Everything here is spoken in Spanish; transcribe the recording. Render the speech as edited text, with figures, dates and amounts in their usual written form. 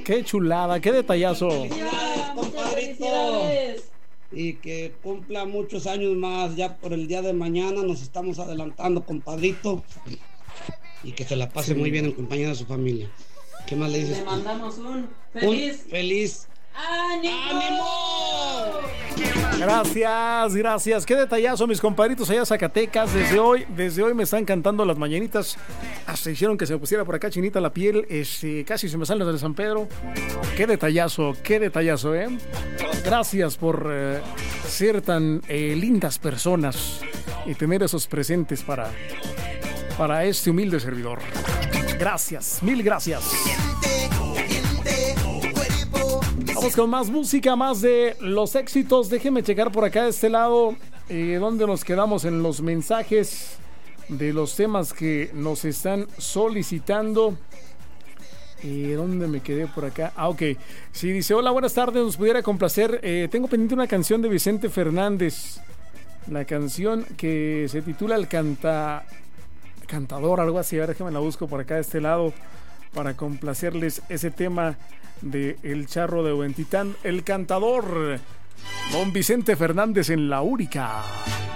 Qué chulada, qué detallazo. Felicidades, compadrito. Y que cumpla muchos años más. Ya por el día de mañana nos estamos adelantando, compadrito. Y que se la pase muy bien en compañía de su familia. ¿Qué más le dices? Le mandamos un feliz ¡Ánimo! Gracias. Qué detallazo, mis compadritos allá en Zacatecas. Desde hoy me están cantando las mañanitas. Hasta hicieron que se me pusiera por acá chinita la piel. Casi se me salen las de San Pedro. Qué detallazo, ¿eh? Gracias por ser tan lindas personas y tener esos presentes para este humilde servidor. Gracias, mil gracias. Vamos con más música, más de los éxitos. Déjenme checar por acá de este lado dónde nos quedamos en los mensajes de los temas que nos están solicitando. ¿Dónde me quedé por acá? Ok. Sí, dice, hola, buenas tardes, nos pudiera complacer. Tengo pendiente una canción de Vicente Fernández. La canción que se titula El Cantador, algo así. A ver, déjame la busco por acá de este lado para complacerles ese tema de El Charro de Huentitán, El Cantador, don Vicente Fernández en La Única.